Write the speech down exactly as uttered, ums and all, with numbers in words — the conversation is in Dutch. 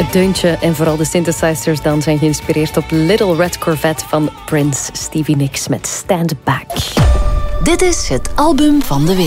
Het deuntje en vooral de synthesizers dan zijn geïnspireerd op Little Red Corvette van Prince. Stevie Nicks met Stand Back. Dit is het album van de week.